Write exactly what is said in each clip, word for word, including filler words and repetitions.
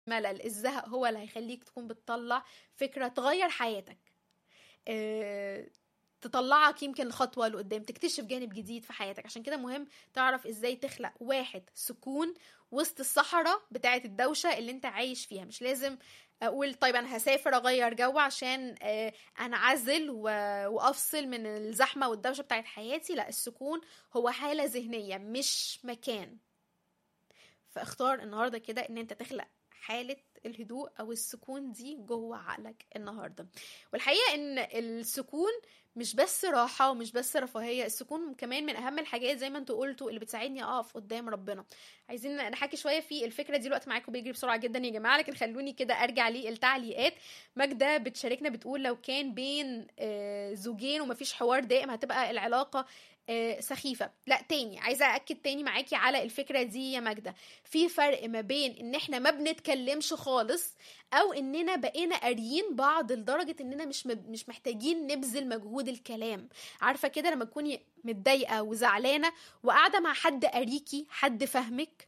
ملل، الزهق هو اللي هيخليك تكون بتطلع فكرة تغير حياتك، اه تطلعك يمكن الخطوة لقدام، تكتشف جانب جديد في حياتك. عشان كده مهم تعرف ازاي تخلق واحد سكون وسط الصحراء بتاعة الدوشة اللي انت عايش فيها. مش لازم اقول طيب انا هسافر اغير جو عشان اه انعزل وافصل من الزحمة والدوشة بتاعة حياتي. لا، السكون هو حالة ذهنية مش مكان. فاختار النهاردة كده ان انت تخلق حالة الهدوء او السكون دي جوه عقلك النهاردة. والحقيقة ان السكون مش بس راحة ومش بس رفاهية، السكون كمان من اهم الحاجات زي ما انتوا قلتوا اللي بتساعدني اقف قدام ربنا. عايزين نحكي شوية في الفكرة دي، الوقت معاكم بيجري بسرعة جدا يا جماعة، لكن خلوني كده ارجع للتعليقات. ماجدة بتشاركنا بتقول لو كان بين زوجين ومفيش حوار دائم هتبقى العلاقة سخيفة. لا، تاني عايزة أأكد تاني معاكي على الفكرة دي يا ماجدة. في فرق ما بين ان احنا ما بنتكلمش خالص او اننا بقينا قاريين بعض لدرجة اننا مش مش محتاجين نبذل مجهود الكلام. عارفة كده لما تكوني متضايقة وزعلانة وقاعدة مع حد قاريكي، حد فهمك،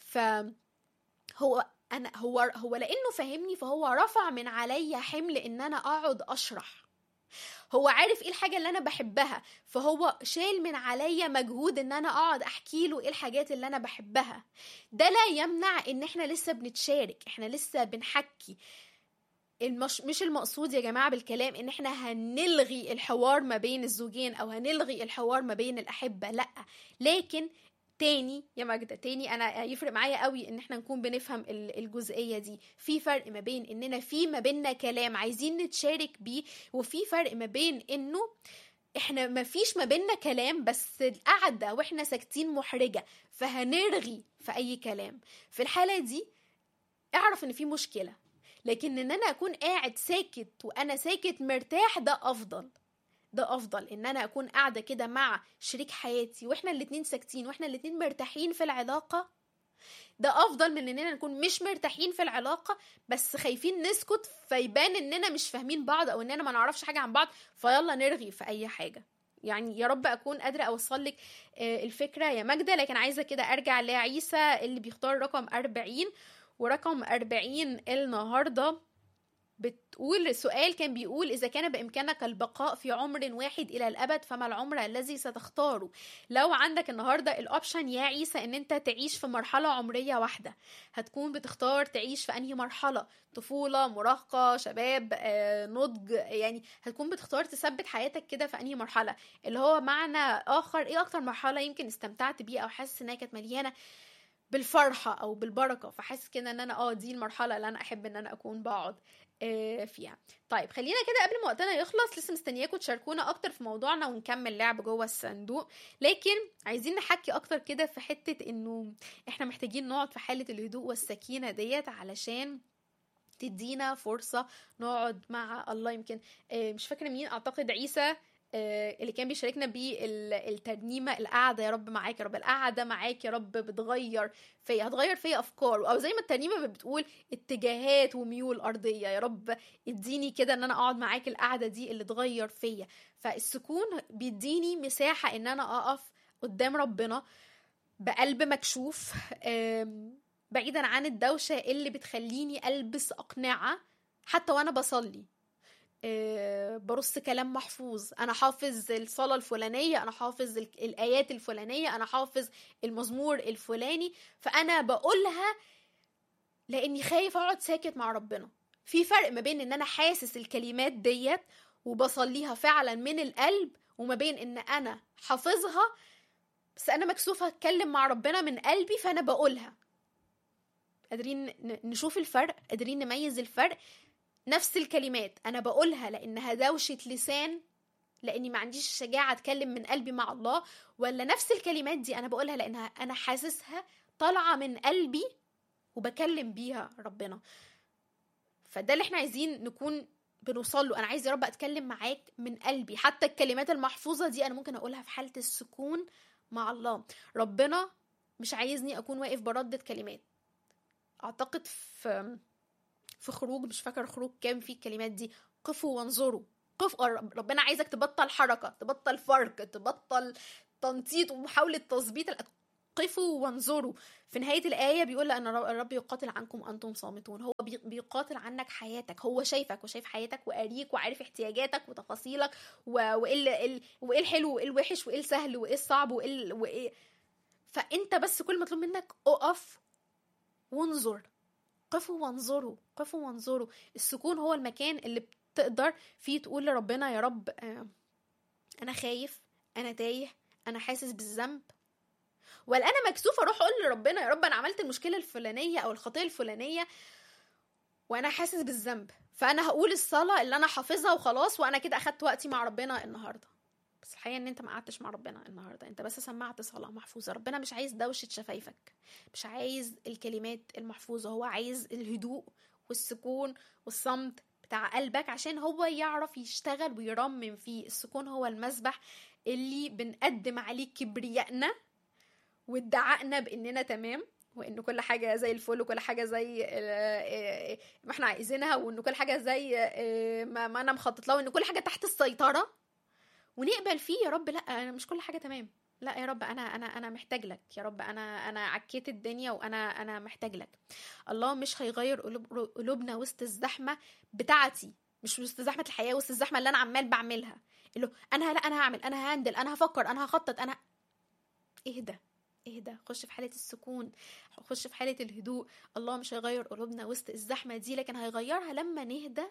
فهو انا هو هو لانه فهمني فهو رفع من عليا حمل ان انا اقعد اشرح. هو عارف ايه الحاجة اللي انا بحبها فهو شايل من عليا مجهود ان انا اقعد احكي له ايه الحاجات اللي انا بحبها. ده لا يمنع ان احنا لسه بنتشارك، احنا لسه بنحكي. المش... مش المقصود يا جماعة بالكلام ان احنا هنلغي الحوار ما بين الزوجين او هنلغي الحوار ما بين الاحبة، لا. لكن تاني يا ماجدة، تاني انا يفرق معايا قوي ان احنا نكون بنفهم الجزئية دي. في فرق ما بين اننا في ما بيننا كلام عايزين نتشارك بيه، وفي فرق ما بين انه احنا ما فيش ما بيننا كلام بس القعدة واحنا ساكتين محرجة فهنرغي في اي كلام. في الحالة دي اعرف ان في مشكلة، لكن ان انا اكون قاعد ساكت وانا ساكت مرتاح ده افضل. ده افضل ان انا اكون قاعده كده مع شريك حياتي واحنا الاتنين ساكتين واحنا الاتنين مرتاحين في العلاقه. ده افضل من اننا نكون مش مرتاحين في العلاقه بس خايفين نسكت فيبان اننا مش فاهمين بعض او اننا ما نعرفش حاجه عن بعض فيلا نرغي في اي حاجه. يعني يا رب اكون قادره اوصل لك الفكره يا ماجده. لكن عايزه كده ارجع لعيسى اللي بيختار رقم أربعين، ورقم أربعين النهارده بتقول السؤال كان بيقول إذا كان بإمكانك البقاء في عمر واحد إلى الأبد فما العمر الذي ستختاره؟ لو عندك النهاردة الأوبشن يا عيسى إن أنت تعيش في مرحلة عمرية واحدة، هتكون بتختار تعيش في أنهي مرحلة؟ طفولة، مراهقة، شباب، آه، نضج؟ يعني هتكون بتختار تثبت حياتك كده في أنهي مرحلة؟ اللي هو معنى آخر إيه أكتر مرحلة يمكن استمتعت بيه أو حاسس إنها كانت مليانة بالفرحة أو بالبركة، فحاسس كده إن أنا آه دي المرحلة اللي أنا أحب إن أنا أكون بقعد فيها. طيب خلينا كده قبل ما وقتنا يخلص، لسه مستنياكم تشاركونا اكتر في موضوعنا ونكمل لعب جوه الصندوق، لكن عايزين نحكي اكتر كده في حتة انه احنا محتاجين نقعد في حالة الهدوء والسكينة ديت علشان تدينا فرصة نقعد مع الله. يمكن مش فاكرة مين، اعتقد عيسى اللي كان بيشاركنا بالترنيمة القعدة يا رب معاك، يا رب القعدة معاك يا رب بتغير فيا، هتغير فيا أفكار، أو زي ما الترنيمة بتقول اتجاهات وميول أرضية. يا رب اديني كده ان انا اقعد معاك القعدة دي اللي تغير فيا. فالسكون بيديني مساحة ان انا اقف قدام ربنا بقلب مكشوف، بعيدا عن الدوشة اللي بتخليني ألبس أقنعة حتى وأنا بصلي. أه برص كلام محفوظ، انا حافظ الصلاة الفلانية، انا حافظ الايات الفلانية، انا حافظ المزمور الفلاني، فانا بقولها لاني خايف اقعد ساكت مع ربنا. في فرق ما بين ان انا حاسس الكلمات ديت وبصليها فعلا من القلب، وما بين ان انا حافظها بس انا مكسوفة اتكلم مع ربنا من قلبي فانا بقولها. قادرين نشوف الفرق؟ قادرين نميز الفرق؟ نفس الكلمات انا بقولها لانها دوشة لسان لاني ما عنديش الشجاعة اتكلم من قلبي مع الله، ولا نفس الكلمات دي انا بقولها لانها انا حاسسها طالعة من قلبي وبكلم بيها ربنا. فده اللي احنا عايزين نكون بنوصل له. انا عايز يا رب اتكلم معاك من قلبي، حتى الكلمات المحفوظة دي انا ممكن اقولها في حالة السكون مع الله. ربنا مش عايزني اكون واقف بردد كلمات. اعتقد في في خروج، مش فاكر خروج كام، في الكلمات دي قفوا وانظروا. قف، ربنا عايزك تبطل حركة، تبطل فرق، تبطل تنطيط ومحاولة تظبيط قفوا وانظروا. في نهاية الآية بيقول أن الرب يقاتل عنكم أنتم صامتون. هو بيقاتل عنك حياتك، هو شايفك وشايف حياتك وقاريك وعارف احتياجاتك وتفاصيلك وإيه وإيه الحلو وإيه الوحش وإيه السهل وإيه الصعب وإيه, وإيه. فأنت بس كل مطلوب منك أقف وانظر. قفوا وانظروا، قفوا وانظروا. السكون هو المكان اللي بتقدر فيه تقول لربنا يا رب أنا خايف، أنا تايه، أنا حاسس بالذنب، ولا انا مكسوفه اروح اقول لربنا يا رب انا عملت المشكله الفلانيه او الخطيه الفلانيه وانا حاسس بالذنب، فانا هقول الصلاه اللي انا حافظها وخلاص وانا كده اخدت وقتي مع ربنا النهارده. بس الحقيقه ان انت ما قعدتش مع ربنا النهارده، انت بس سمعت صلاه محفوظه. ربنا مش عايز دوشه شفايفك، مش عايز الكلمات المحفوظه، هو عايز الهدوء والسكون والصمت بتاع قلبك عشان هو يعرف يشتغل ويرمم فيه. السكون هو المسبح اللي بنقدم عليه كبريائنا وادعائنا باننا تمام، وان كل حاجه زي الفل وكل حاجه زي ما احنا عايزينها، وان كل حاجه زي ما انا مخطط لها، وان كل حاجه تحت السيطره، ونقبل فيه يا رب لا انا مش كل حاجه تمام، لا يا رب انا انا انا محتاج لك يا رب، انا انا عكيت الدنيا وانا انا محتاج لك. الله مش هيغير قلوب قلوبنا وسط الزحمه بتاعتي، مش وسط زحمه الحياه، وسط الزحمه اللي انا عمال بعملها، اللي انا لا انا هعمل، انا هندل، انا هفكر، انا هخطط، انا اهدى اهدى، خش في حالة السكون، خش في حالة الهدوء. الله مش هيغير قلوبنا وسط الزحمة دي، لكن هيغيرها لما نهدى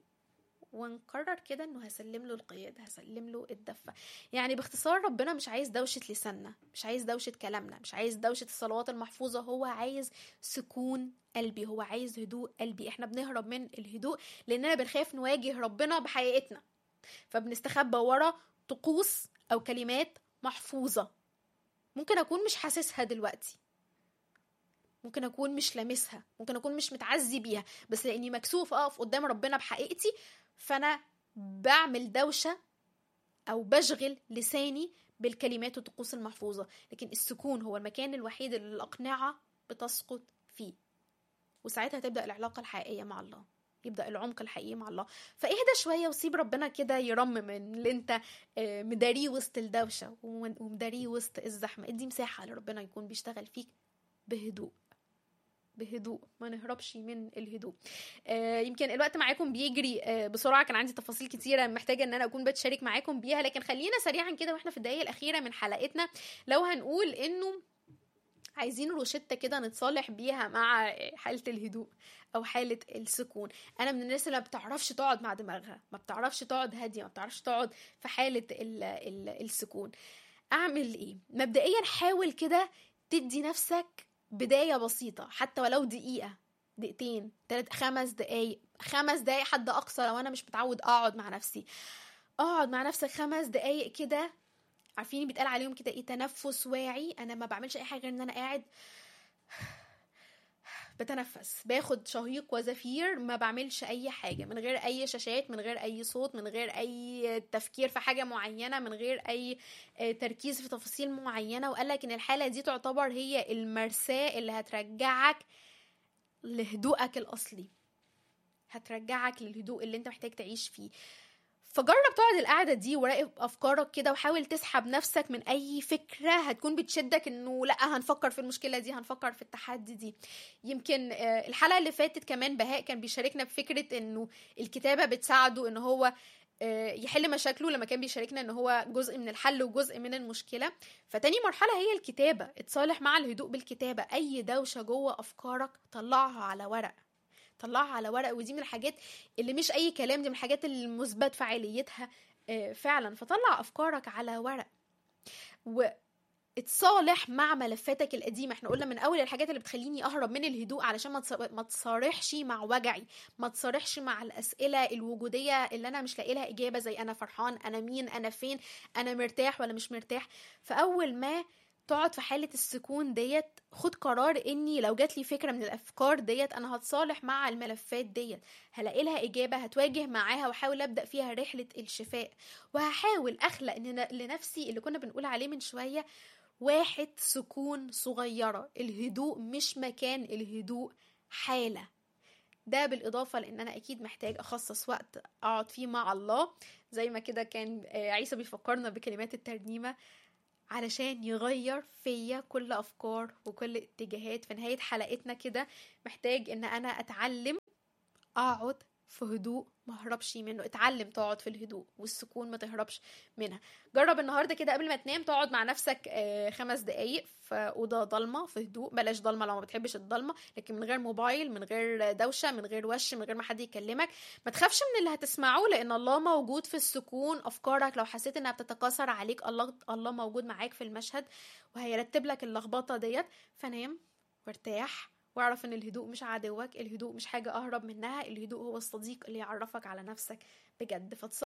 ونقرر كده انه هسلم له القيادة، هسلم له الدفة. يعني باختصار ربنا مش عايز دوشة لساننا، مش عايز دوشة كلامنا، مش عايز دوشة الصلوات المحفوظة، هو عايز سكون قلبي، هو عايز هدوء قلبي. احنا بنهرب من الهدوء لاننا بنخاف نواجه ربنا بحقيقتنا، فبنستخبى ورا طقوس او كلمات محفوظة ممكن اكون مش حاسسها دلوقتي، ممكن اكون مش لامسها، ممكن اكون مش متعزي بيها، بس لاني مكسوف اقف قدام ربنا بحقيقتي فانا بعمل دوشة او بشغل لساني بالكلمات والطقوس المحفوظة. لكن السكون هو المكان الوحيد اللي الأقنعة بتسقط فيه، وساعتها تبدأ العلاقة الحقيقية مع الله، يبدأ العمق الحقيقي مع الله. فاهدى شوية وسيب ربنا كده يرمم اللي انت مداريه وسط الدوشة ومداريه وسط الزحمة. ادي مساحة لربنا يكون بيشتغل فيك بهدوء، بهدوء، ما نهربش من الهدوء. آه يمكن الوقت معاكم بيجري آه بسرعة، كان عندي تفاصيل كتيرة محتاجة ان انا اكون بتشارك معاكم بيها، لكن خلينا سريعا كده واحنا في الدقايق الأخيرة من حلقتنا لو هنقول انه عايزين روشتة كده نتصالح بيها مع حالة الهدوء او حالة السكون. انا من الناس اللي ما بتعرفش تقعد مع دماغها، ما بتعرفش تقعد هادية، ما بتعرفش تقعد في حالة ال ال السكون. اعمل ايه؟ مبدئيا حاول كده تدي نفسك بداية بسيطة، حتى ولو دقيقة، دقيقتين، تلات، خمس دقايق، خمس دقايق حد اقصى لو انا مش متعود اقعد مع نفسي. اقعد مع نفسك خمس دقايق كده، عارفين بيتقال عليهم كده ايه، تنفس واعي. انا ما بعملش اي حاجه غير ان انا قاعد بتنفس، باخد شهيق وزفير، ما بعملش اي حاجه، من غير اي شاشات، من غير اي صوت، من غير اي تفكير في حاجه معينه، من غير اي تركيز في تفاصيل معينه. وقالك ان الحاله دي تعتبر هي المرساه اللي هترجعك لهدوءك الاصلي، هترجعك للهدوء اللي انت محتاج تعيش فيه. فجرب تقعد القعدة دي وراقب أفكارك كده، وحاول تسحب نفسك من أي فكرة هتكون بتشدك إنه لأ هنفكر في المشكلة دي، هنفكر في التحدي دي. يمكن الحلقة اللي فاتت كمان بهاء كان بيشاركنا بفكرة إنه الكتابة بتساعده إنه هو يحل مشاكله، لما كان بيشاركنا إنه هو جزء من الحل وجزء من المشكلة. فتاني مرحلة هي الكتابة، اتصالح مع الهدوء بالكتابة. أي دوشة جوه أفكارك طلعها على ورق، طلعها على ورق، ودي من الحاجات اللي مش اي كلام، دي من الحاجات اللي مثبت فعاليتها فعلا. فطلع افكارك على ورق واتصالح مع ملفاتك القديمه. احنا قلنا من اول الحاجات اللي بتخليني اهرب من الهدوء علشان ما تصارحش مع وجعي، ما تصارحش مع الاسئله الوجوديه اللي انا مش لاقي لها اجابه، زي انا فرحان، انا مين، انا فين، انا مرتاح ولا مش مرتاح. فاول ما تقعد في حالة السكون ديت، خد قرار اني لو جات لي فكرة من الافكار ديت انا هتصالح مع الملفات ديت، هلاقي لها اجابة، هتواجه معاها واحاول ابدأ فيها رحلة الشفاء. وهحاول اخلق لنفسي اللي كنا بنقول عليه من شوية واحد سكون صغيرة. الهدوء مش مكان، الهدوء حالة. ده بالإضافة لأن أنا أكيد محتاج أخصص وقت أقعد فيه مع الله، زي ما كده كان عيسى بيفكرنا بكلمات الترنيمة: علشان يغير فيا كل افكار وكل اتجاهات. في نهاية حلقتنا كده محتاج ان انا اتعلم اقعد في هدوء ما اهربش منه. اتعلم تقعد في الهدوء والسكون، ما تهربش منها. جرب النهارده كده قبل ما تنام تقعد مع نفسك آه، خمس دقايق في اوضه ضلمه في هدوء. بلاش ضلمه لو ما بتحبش الضلمه، لكن من غير موبايل، من غير دوشه، من غير وش، من غير ما حد يكلمك. ما تخافش من اللي هتسمعه، لان الله موجود في السكون. افكارك لو حسيت انها بتتكاثر عليك، الله الله موجود معاك في المشهد وهيرتب لك اللخبطه ديت. فنام وارتاح، واعرف ان الهدوء مش عدوك، الهدوء مش حاجة اهرب منها، الهدوء هو الصديق اللي يعرفك على نفسك بجد. فتص